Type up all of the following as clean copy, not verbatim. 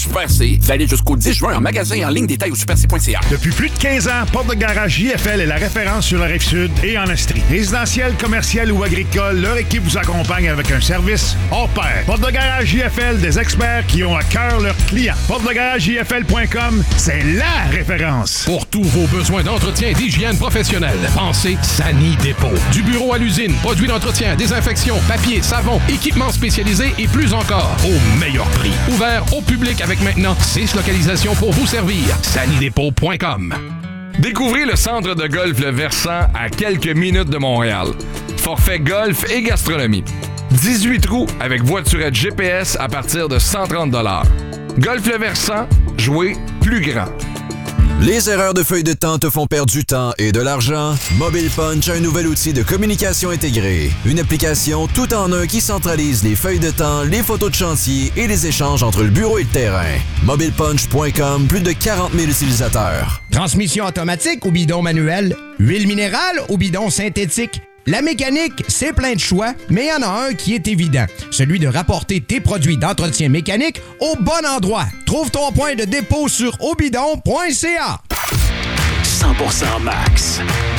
Super C, valide jusqu'au 10 juin en magasin et en ligne, détail au superc.ca. Depuis plus de 15 ans, Porte de Garage JFL est la référence sur la Rive-Sud et en Estrie. Résidentiel, commercial ou agricole, leur équipe vous accompagne avec un service hors pair. Porte de Garage JFL, des experts qui ont à cœur leurs clients. PorteDeGarageJFL.com, c'est la référence. Pour tous vos besoins d'entretien et d'hygiène professionnelle, pensez Sani Dépôt. Du bureau à l'usine, produits d'entretien, désinfection, papier, savon, équipements spécialisés et plus encore, au meilleur prix. Ouvert au public avec maintenant 6 localisations pour vous servir. SaniDépôt.com. Découvrez le centre de golf Le Versant à quelques minutes de Montréal. Forfait golf et gastronomie. 18 trous avec voiturette GPS à partir de 130 $. Golf Le Versant, jouez plus grand. Les erreurs de feuille de temps te font perdre du temps et de l'argent? Mobile Punch a un nouvel outil de communication intégrée. Une application tout en un qui centralise les feuilles de temps, les photos de chantier et les échanges entre le bureau et le terrain. MobilePunch.com, plus de 40 000 utilisateurs. Transmission automatique ou bidon manuel? Huile minérale ou bidon synthétique? La mécanique, c'est plein de choix, mais il y en a un qui est évident. Celui de rapporter tes produits d'entretien mécanique au bon endroit. Trouve ton point de dépôt sur obidon.ca. 100% max.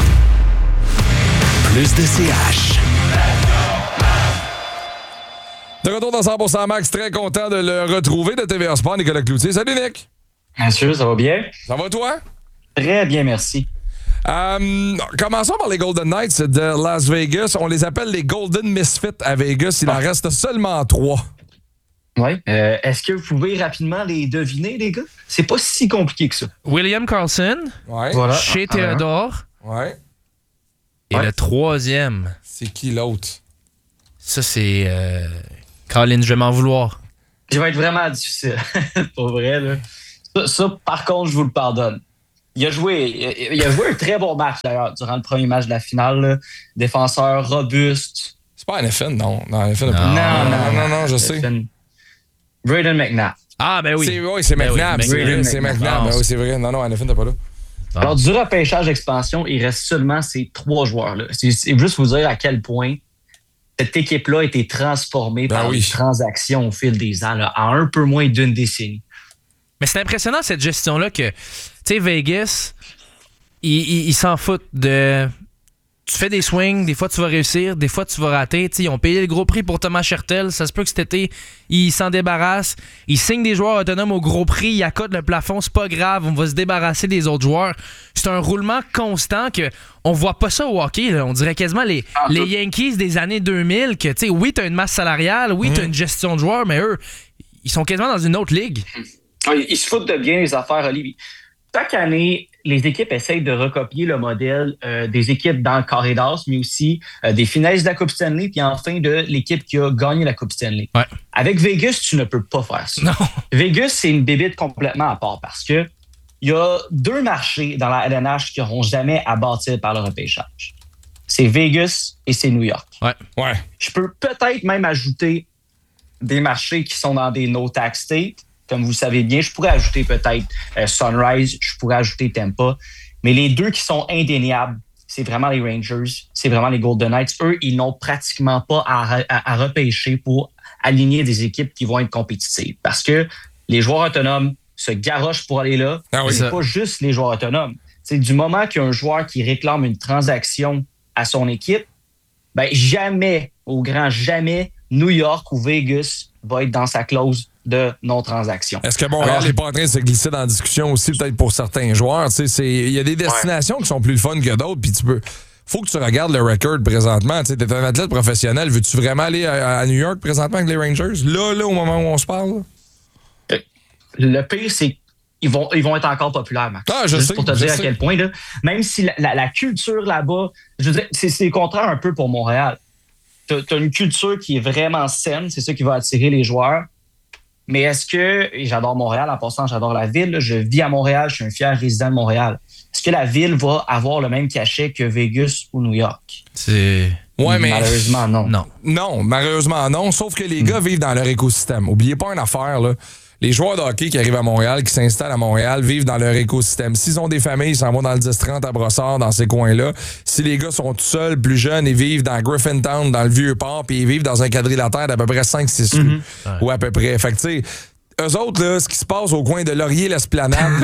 Plus de CH. De retour dans 100% Max, très content de le retrouver de TVA Sport, Nicolas Cloutier. Salut Nick! Monsieur, ça va bien? Ça va toi? Très bien, merci. Commençons par les Golden Knights de Las Vegas. On les appelle les Golden Misfits à Vegas. Il en reste seulement 3. Oui. Est-ce que vous pouvez rapidement les deviner, les gars? C'est pas si compliqué que ça. William Karlsson, Voilà. chez Theodore. Ouais. Et le troisième, c'est qui l'autre? Ça, c'est Colin, je vais m'en vouloir. Il va être vraiment difficile. Pour vrai, là. Ça, par contre, je vous le pardonne. Il a joué un très bon match, d'ailleurs, durant le premier match de la finale. Là. Défenseur robuste. C'est pas NFN, non. Non, NFN, non, je sais. Braden McNabb. Ah, ben oui. C'est McNabb. Oui, c'est McNabb. Ben oui, c'est vrai. Non, NFN, t'es pas là. Alors, du repêchage expansion, il reste seulement ces 3 joueurs-là. C'est juste vous dire à quel point cette équipe-là a été transformée par les transactions au fil des ans, là, en un peu moins d'une décennie. Mais c'est impressionnant, cette gestion-là, que, tu sais, Vegas, ils s'en foutent de... Tu fais des swings, des fois tu vas réussir, des fois tu vas rater. T'sais, ils ont payé le gros prix pour Thomas Hertel. Ça se peut que cet été, ils s'en débarrassent. Ils signent des joueurs autonomes au gros prix. Ils accotent le plafond. C'est pas grave. On va se débarrasser des autres joueurs. C'est un roulement constant que on voit pas ça au hockey. Là. On dirait quasiment les Yankees des années 2000 que, tu sais, oui, t'as une masse salariale, oui, t'as une gestion de joueurs, mais eux, ils sont quasiment dans une autre ligue. Ils se foutent de bien les affaires, Olivier. Chaque année, les équipes essayent de recopier le modèle des équipes dans le carré d'as, mais aussi des finalistes de la Coupe Stanley, puis enfin de l'équipe qui a gagné la Coupe Stanley. Ouais. Avec Vegas, tu ne peux pas faire ça. Non. Vegas, c'est une bébite complètement à part parce que il y a 2 marchés dans la LNH qui n'auront jamais à bâtir par le repêchage. C'est Vegas et c'est New York. Ouais. Je peux peut-être même ajouter des marchés qui sont dans des no-tax states. Comme vous le savez bien, je pourrais ajouter peut-être Sunrise, je pourrais ajouter Tampa. Mais les 2 qui sont indéniables, c'est vraiment les Rangers, c'est vraiment les Golden Knights. Eux, ils n'ont pratiquement pas à repêcher pour aligner des équipes qui vont être compétitives. Parce que les joueurs autonomes se garochent pour aller là. C'est pas juste les joueurs autonomes. C'est du moment qu'il y a un joueur qui réclame une transaction à son équipe, ben jamais, au grand jamais, New York ou Vegas va être dans sa clause de non-transaction. Est-ce que Montréal n'est pas en train de se glisser dans la discussion aussi, peut-être pour certains joueurs? Il y a des destinations qui sont plus le fun que d'autres, puis faut que tu regardes le record présentement. Tu es un athlète professionnel. Veux-tu vraiment aller à New York présentement avec les Rangers? Là, au moment où on se parle? Le pire, c'est qu'ils vont être encore populaires, Max. Je Juste sais, pour te dire à quel point, là, même si la culture là-bas, je veux dire, c'est le contraire un peu pour Montréal. T'as une culture qui est vraiment saine, c'est ça qui va attirer les joueurs. Mais est-ce que, et j'adore Montréal, en passant, j'adore la ville, là, je vis à Montréal, je suis un fier résident de Montréal. Est-ce que la ville va avoir le même cachet que Vegas ou New York? Malheureusement, non. Non, malheureusement, non. Sauf que les gars vivent dans leur écosystème. Oubliez pas une affaire, là. Les joueurs de hockey qui arrivent à Montréal, qui s'installent à Montréal, vivent dans leur écosystème. S'ils ont des familles, ils s'en vont dans le 10-30 à Brossard, dans ces coins-là. Si les gars sont tout seuls, plus jeunes, ils vivent dans Griffintown, dans le Vieux-Port, puis ils vivent dans un quadrilatère d'à peu près 5-6 rues. Ou à peu près. Fait que, tu sais, eux autres, là, ce qui se passe au coin de Laurier-l'Esplanade,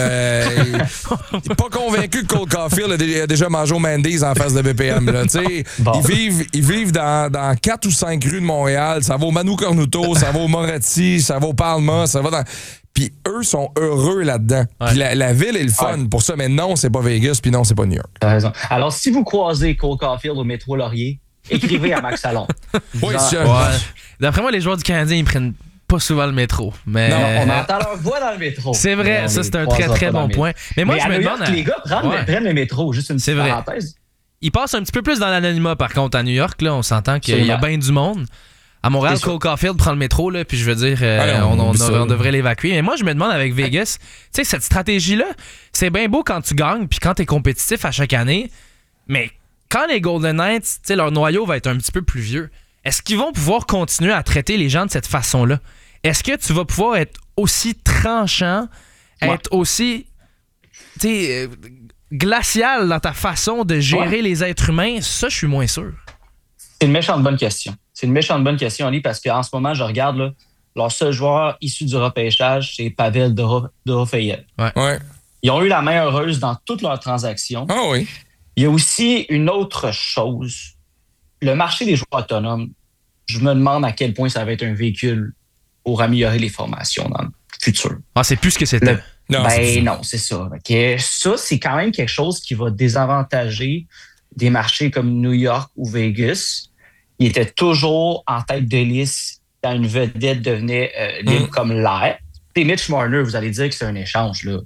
là, pas convaincu que Cole Caulfield a déjà mangé au Mendy's en face de BPM. Là, bon. Ils vivent dans 4 ou 5 rues de Montréal. Ça va au Manu Cornuto, ça va au Moretti, ça va au Palma, ça va dans... Puis eux sont heureux là-dedans. Ouais. Puis la ville est le fun pour ça. Mais non, c'est pas Vegas, puis non, c'est pas New York. T'as raison. Alors, si vous croisez Cole Caulfield au métro Laurier, écrivez à Max Salon. Oui, d'après moi, les joueurs du Canadien, ils prennent pas souvent le métro. Mais non, on entend leur voix dans le métro. C'est vrai, ça c'est un très très bon point. Mais moi, je me demande... Les gars prennent le métro, juste une petite parenthèse. Ils passent un petit peu plus dans l'anonymat, par contre, à New York. Là, on s'entend qu'il y a bien du monde. À Montréal, Cole Caulfield prend le métro, là, puis je veux dire, on devrait l'évacuer. Mais moi, je me demande avec Vegas, tu sais, cette stratégie-là, c'est bien beau quand tu gagnes, puis quand tu es compétitif à chaque année, mais quand les Golden Knights, tu sais, leur noyau va être un petit peu plus vieux, est-ce qu'ils vont pouvoir continuer à traiter les gens de cette façon-là? Est-ce que tu vas pouvoir être aussi tranchant, être aussi, tu sais, glacial dans ta façon de gérer les êtres humains? Ça, je suis moins sûr. C'est une méchante bonne question. C'est une méchante bonne question, Oli, parce qu'en ce moment, je regarde, là, leur seul joueur issu du repêchage, c'est Pavel Dorofeyev. Ouais. Ils ont eu la main heureuse dans toutes leurs transactions. Ah oui. Il y a aussi une autre chose. Le marché des joueurs autonomes, je me demande à quel point ça va être un véhicule pour améliorer les formations dans le futur. Ah, c'est plus ce que c'était. Non, c'est ça. Ça, c'est quand même quelque chose qui va désavantager des marchés comme New York ou Vegas. Il était toujours en tête de liste quand une vedette devenait libre comme l'air. Et Mitch Marner, vous allez dire que c'est un échange, là.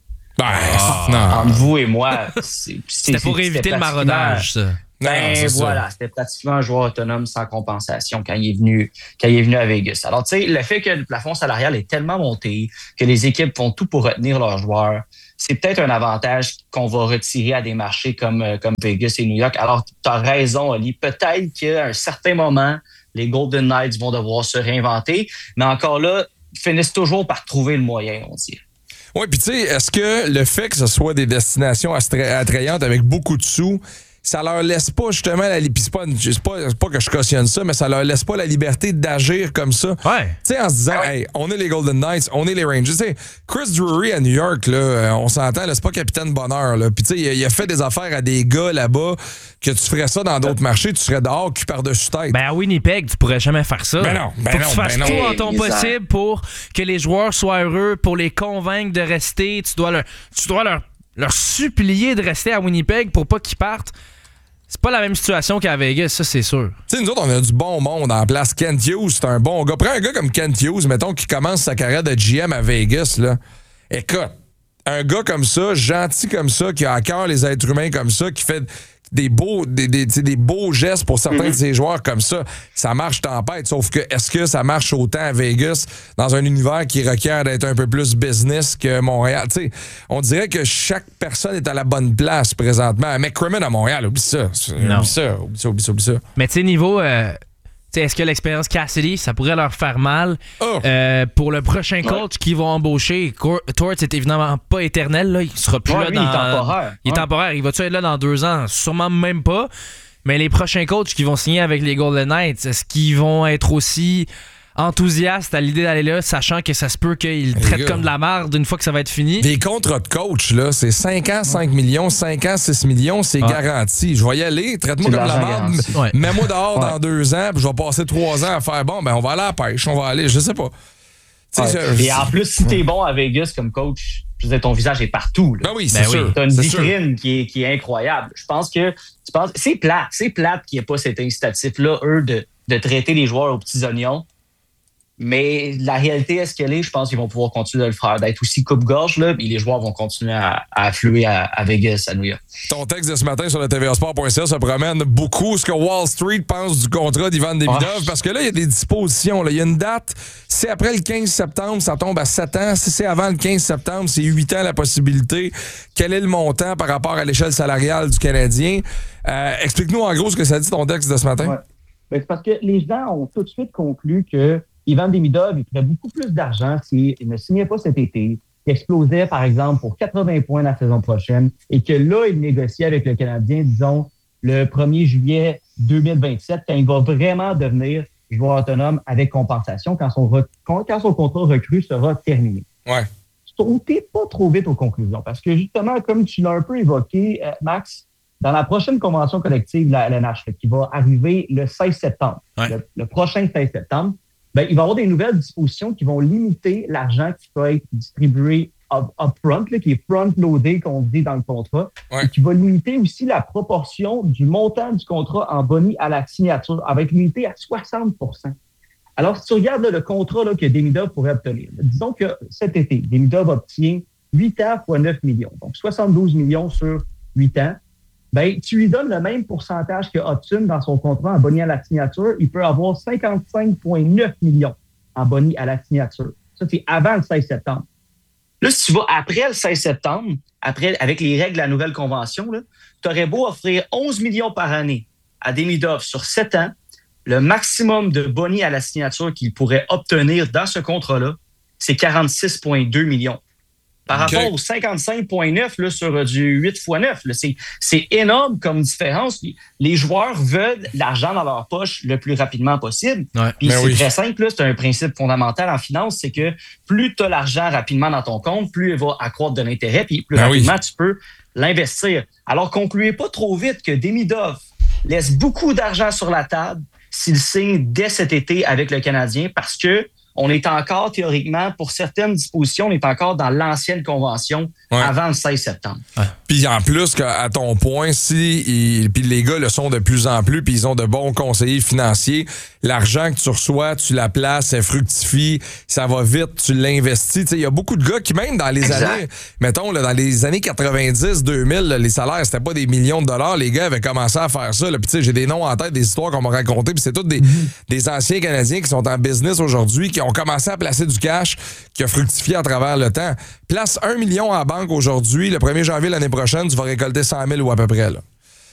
Entre vous et moi, c'était pour éviter le maraudage, ça. Voilà, c'était pratiquement un joueur autonome sans compensation quand il est venu à Vegas. Alors, tu sais, le fait que le plafond salarial est tellement monté que les équipes font tout pour retenir leurs joueurs, c'est peut-être un avantage qu'on va retirer à des marchés comme Vegas et New York. Alors, tu as raison, Oli. Peut-être qu'à un certain moment, les Golden Knights vont devoir se réinventer, mais encore là, ils finissent toujours par trouver le moyen, on dirait. Oui, puis tu sais, est-ce que le fait que ce soit des destinations attrayantes avec beaucoup de sous, ça leur laisse pas justement la liberté, c'est pas que je cautionne ça, mais ça leur laisse pas la liberté d'agir comme ça. Ouais. Tu sais, en se disant, hey, on est les Golden Knights, on est les Rangers. T'sais, Chris Drury à New York, là, on s'entend, là, c'est pas capitaine bonheur. Là. Puis tu sais, il a fait des affaires à des gars là-bas que tu ferais ça dans d'autres marchés, tu serais dehors, cul par-dessus tête. Ben à Winnipeg, tu pourrais jamais faire ça. Faut que tu fasses tout en ton possible pour que les joueurs soient heureux, pour les convaincre de rester. Tu dois leur supplier de rester à Winnipeg pour pas qu'ils partent. C'est pas la même situation qu'à Vegas, ça, c'est sûr. Tu sais, nous autres, on a du bon monde en place. Kent Hughes, c'est un bon gars. Prends un gars comme Kent Hughes, mettons, qui commence sa carrière de GM à Vegas, là. Écoute, un gars comme ça, gentil comme ça, qui a à cœur les êtres humains comme ça, qui fait des beaux gestes pour certains de ses joueurs comme ça, ça marche tempête. Sauf que, est-ce que ça marche autant à Vegas dans un univers qui requiert d'être un peu plus business que Montréal? Tu sais, on dirait que chaque personne est à la bonne place présentement. McCrimmon à Montréal, oublie ça. Oublie ça. Mais tu sais, niveau... est-ce que l'expérience Cassidy, ça pourrait leur faire mal? Pour le prochain coach qu'ils vont embaucher, Torts est évidemment pas éternel. Là. Il sera plus là lui, il est temporaire. Il est temporaire. Il va-tu être là dans 2 ans? Sûrement même pas. Mais les prochains coachs qui vont signer avec les Golden Knights, est-ce qu'ils vont être aussi enthousiastes à l'idée d'aller là, sachant que ça se peut qu'ils traitent comme de la merde une fois que ça va être fini? Les contrats de coach, là, c'est 5 ans, 5 millions, 5 ans, 6 millions, c'est garanti. Je vais y aller, traite-moi comme de la merde, mets-moi dehors dans 2 ans, puis je vais passer 3 ans à faire, on va aller à la pêche, on va aller, je sais pas. Et en plus, si t'es bon à Vegas comme coach, je veux dire, ton visage est partout. Là. Ben oui, c'est sûr. T'as une vitrine qui est incroyable. Je pense que c'est plate qu'il n'y ait pas cet incitatif-là, eux, de traiter les joueurs aux petits oignons. Mais la réalité, est-ce qu'elle est? Je pense qu'ils vont pouvoir continuer de le faire, d'être aussi coupe-gorge, là, et les joueurs vont continuer à affluer à Vegas, à New York. Ton texte de ce matin sur le tvasport.ca se promène beaucoup ce que Wall Street pense du contrat d'Ivan Demidov, parce que là, il y a des dispositions. Là. Il y a une date, c'est après le 15 septembre, ça tombe à 7 ans. Si c'est avant le 15 septembre, c'est 8 ans la possibilité. Quel est le montant par rapport à l'échelle salariale du Canadien? Explique-nous en gros ce que ça dit ton texte de ce matin. Ouais. Ben, c'est parce que les gens ont tout de suite conclu que Ivan Demidov, il ferait beaucoup plus d'argent s'il ne signait pas cet été, qu'il explosait, par exemple, pour 80 points la saison prochaine, et que là, il négocie avec le Canadien, disons, le 1er juillet 2027, quand il va vraiment devenir joueur autonome avec compensation quand son contrat recru sera terminé. Ouais. Sautez pas trop vite aux conclusions parce que justement, comme tu l'as un peu évoqué, Max, dans la prochaine convention collective de la LNH qui va arriver le 16 septembre, le prochain 16 septembre, ben, il va y avoir des nouvelles dispositions qui vont limiter l'argent qui va être distribué upfront, qui est front-loadé, qu'on dit dans le contrat, et qui va limiter aussi la proportion du montant du contrat en boni à la signature, va être limité à 60 %. Alors, si tu regardes le contrat que Demidov pourrait obtenir, disons que cet été, Demidov obtient 8 ans fois 9 millions, donc 72 millions sur 8 ans, ben, tu lui donnes le même pourcentage que Hudson dans son contrat en boni à la signature, il peut avoir 55,9 millions en boni à la signature. Ça, c'est avant le 16 septembre. Là, si tu vas après le 16 septembre, avec les règles de la nouvelle convention, tu aurais beau offrir 11 millions par année à Demidov sur 7 ans, le maximum de boni à la signature qu'il pourrait obtenir dans ce contrat-là, c'est 46,2 millions. Par rapport aux 55,9 sur du 8 x 9, c'est énorme comme différence. Les joueurs veulent l'argent dans leur poche le plus rapidement possible. Ouais. Puis c'est très simple, c'est un principe fondamental en finance, c'est que plus tu as l'argent rapidement dans ton compte, plus il va accroître de l'intérêt, puis plus rapidement tu peux l'investir. Alors concluez pas trop vite que Demidov laisse beaucoup d'argent sur la table s'il signe dès cet été avec le Canadien parce que on est encore, théoriquement, pour certaines dispositions, on est encore dans l'ancienne convention avant le 16 septembre. Ouais. Puis en plus, à ton point, puis les gars le sont de plus en plus, puis ils ont de bons conseillers financiers, l'argent que tu reçois, tu la places, elle fructifie, ça va vite, tu l'investis. Il y a beaucoup de gars qui, même dans les années, mettons, dans les années 90-2000, les salaires, c'était pas des millions de dollars. Les gars avaient commencé à faire ça. Puis j'ai des noms en tête, des histoires qu'on m'a racontées, puis c'est tous des anciens Canadiens qui sont en business aujourd'hui, qui ont commencé à placer du cash, qui a fructifié à travers le temps. Place 1 million en banque aujourd'hui, le 1er janvier l'année prochaine, tu vas récolter 100 000 ou à peu près. Là.